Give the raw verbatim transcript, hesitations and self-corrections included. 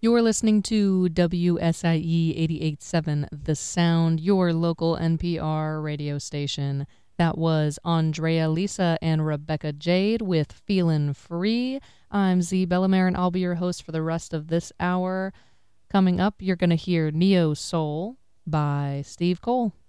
You're listening to W S I E eighty-eight point seven The Sound, your local N P R radio station. That was Andrea Lisa and Rebecca Jade with Feelin' Free. I'm Z Bellamere, and I'll be your host for the rest of this hour. Coming up, you're going to hear Neo Soul by Steve Cole.